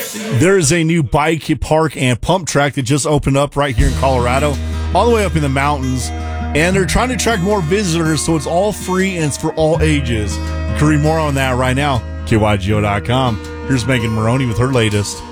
There is a new bike park and pump track that just opened up right here in Colorado, all the way up in the mountains. And they're trying to attract more visitors, so it's all free and it's for all ages. You can read more on that right now, KYGO.com. Here's Megan Maroney with her latest.